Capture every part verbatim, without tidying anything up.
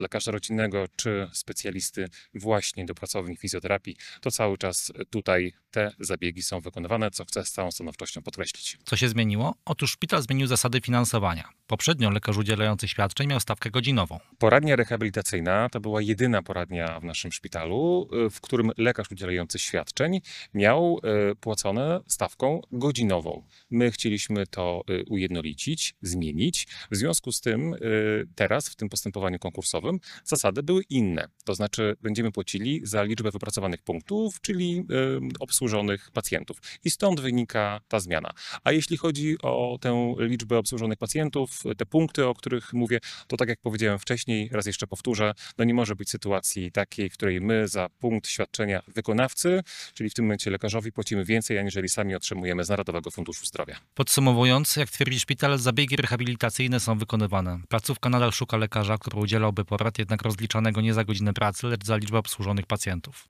lekarza rodzinnego czy specjalisty właśnie do pracowni fizjoterapii, to cały czas tutaj te zabiegi są wykonywane, co chcę z całą stanowczością podkreślić. Co się zmieniło? Otóż szpital zmienił zasady finansowania. Poprzednio lekarz udzielający świadczeń miał stawkę godzinową. Poradnia rehabilitacyjna to była jedyna poradnia w naszym szpitalu, w którym lekarz udzielający świadczeń miał płacone stawką godzinową. My chcieliśmy to ujednolicić, zmienić. W związku z tym teraz w tym postępowaniu konkursowym zasady były inne. To znaczy będziemy płacili za liczbę wypracowanych punktów, czyli obsłużonych pacjentów. I stąd wynika ta zmiana. A jeśli chodzi o tę liczbę obsłużonych pacjentów, te punkty, o których mówię, to tak jak powiedziałem wcześniej, raz jeszcze powtórzę, no nie może być sytuacji takiej, w której my za punkt świadczenia wykonawcy, czyli w tym momencie lekarzowi, płacimy więcej, aniżeli sami otrzymujemy z Narodowego Funduszu Zdrowia. Podsumowując, jak twierdzi szpital, zabiegi rehabilitacyjne są wykonywane. Placówka nadal szuka lekarza, który udzielałby porad, jednak rozliczanego nie za godzinę pracy, lecz za liczbę obsłużonych pacjentów.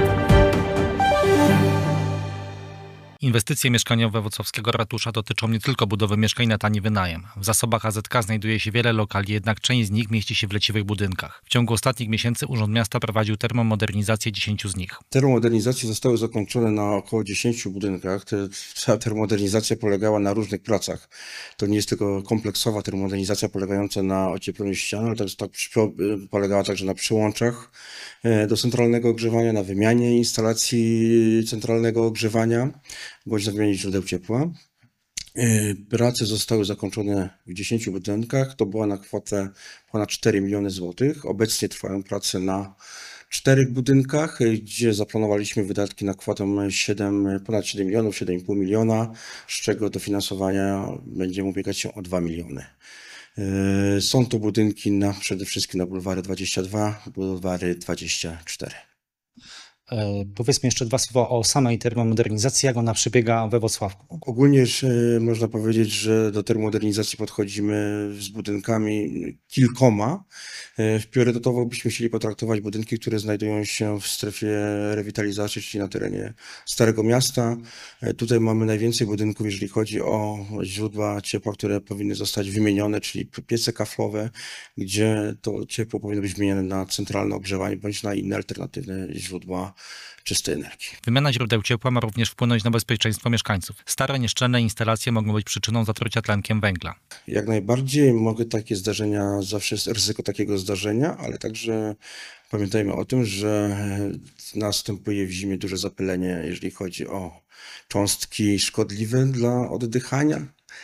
Inwestycje mieszkaniowe wrocławskiego ratusza dotyczą nie tylko budowy mieszkań na tani wynajem. W zasobach A Z K znajduje się wiele lokali, jednak część z nich mieści się w leciwych budynkach. W ciągu ostatnich miesięcy Urząd Miasta prowadził termomodernizację dziesięciu z nich. Termomodernizacje zostały zakończone na około dziesięciu budynkach. Ta termomodernizacja polegała na różnych pracach. To nie jest tylko kompleksowa termomodernizacja polegająca na ociepleniu ścian, ale też tak polegała także na przyłączach do centralnego ogrzewania, na wymianie instalacji centralnego ogrzewania bądź na wymianie źródeł ciepła. Prace zostały zakończone w dziesięciu budynkach. To była na kwotę ponad cztery miliony złotych. Obecnie trwają prace na czterech budynkach, gdzie zaplanowaliśmy wydatki na kwotę siedem, ponad siedem milionów, siedem i pół miliona, z czego dofinansowania będziemy ubiegać się o dwa miliony. Są to budynki na, przede wszystkim na bulwary dwadzieścia dwa, bulwary dwadzieścia cztery. Powiedzmy jeszcze dwa słowa o samej termomodernizacji, jak ona przebiega we Włocławku. Ogólnie można powiedzieć, że do termomodernizacji podchodzimy z budynkami kilkoma. Priorytetowo byśmy chcieli potraktować budynki, które znajdują się w strefie rewitalizacji, czyli na terenie Starego Miasta. Tutaj mamy najwięcej budynków, jeżeli chodzi o źródła ciepła, które powinny zostać wymienione, czyli piece kaflowe, gdzie to ciepło powinno być wymienione na centralne ogrzewanie bądź na inne alternatywne źródła czystej energii. Wymiana źródeł ciepła ma również wpłynąć na bezpieczeństwo mieszkańców. Stare, nieszczelne instalacje mogą być przyczyną zatrucia tlenkiem węgla. Jak najbardziej mogę takie zdarzenia, zawsze jest ryzyko takiego zdarzenia, ale także pamiętajmy o tym, że następuje w zimie duże zapylenie, jeżeli chodzi o cząstki szkodliwe dla oddychania.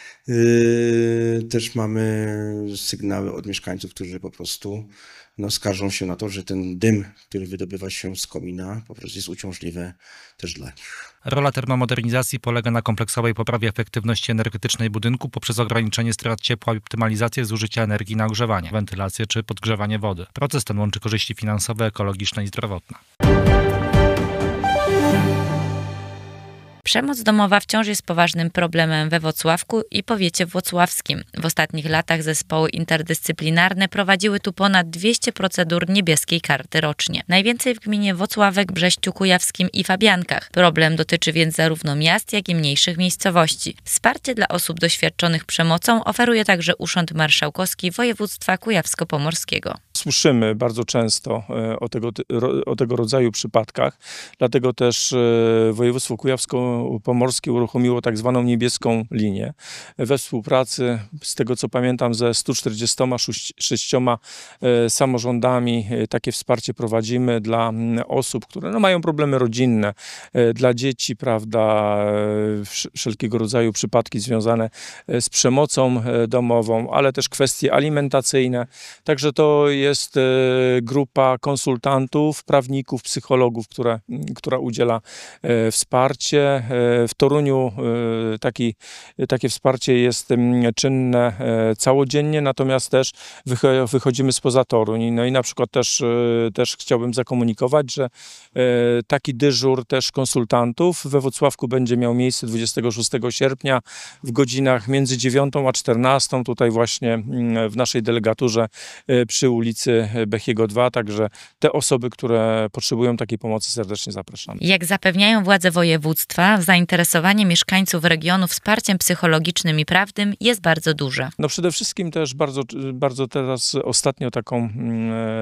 Też mamy sygnały od mieszkańców, którzy po prostu no, skarżą się na to, że ten dym, który wydobywa się z komina, po prostu jest uciążliwy też dla nich. Rola termomodernizacji polega na kompleksowej poprawie efektywności energetycznej budynku poprzez ograniczenie strat ciepła i optymalizację zużycia energii na ogrzewanie, wentylację czy podgrzewanie wody. Proces ten łączy korzyści finansowe, ekologiczne i zdrowotne. Przemoc domowa wciąż jest poważnym problemem we Włocławku i powiecie włocławskim. W ostatnich latach zespoły interdyscyplinarne prowadziły tu ponad dwieście procedur niebieskiej karty rocznie. Najwięcej w gminie Włocławek, Brześciu Kujawskim i Fabiankach. Problem dotyczy więc zarówno miast, jak i mniejszych miejscowości. Wsparcie dla osób doświadczonych przemocą oferuje także Urząd Marszałkowski Województwa Kujawsko-Pomorskiego. Słyszymy bardzo często o tego, o tego rodzaju przypadkach, dlatego też województwo kujawsko-pomorskie uruchomiło tak zwaną niebieską linię we współpracy, z tego co pamiętam, ze stu czterdziestoma sześcioma samorządami. Takie wsparcie prowadzimy dla osób, które no, mają problemy rodzinne, dla dzieci, prawda, wszelkiego rodzaju przypadki związane z przemocą domową, ale też kwestie alimentacyjne. Także to jest jest grupa konsultantów, prawników, psychologów, która, która udziela wsparcie. W Toruniu taki, takie wsparcie jest czynne całodziennie, natomiast też wychodzimy spoza Toruń. No i na przykład też, też chciałbym zakomunikować, że taki dyżur też konsultantów we Włocławku będzie miał miejsce dwudziestego szóstego sierpnia w godzinach między dziewiątą a czternastą, tutaj właśnie w naszej delegaturze przy ulicy ulicy Bechiego dwa, także te osoby, które potrzebują takiej pomocy, serdecznie zapraszamy. Jak zapewniają władze województwa, zainteresowanie mieszkańców regionu wsparciem psychologicznym i prawnym jest bardzo duże. No przede wszystkim też bardzo, bardzo teraz ostatnio taką